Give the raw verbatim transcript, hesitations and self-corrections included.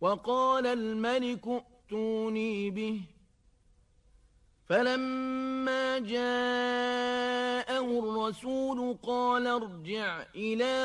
وقال الملك ائتوني به فلما جاءه الرسول قال ارجع إلى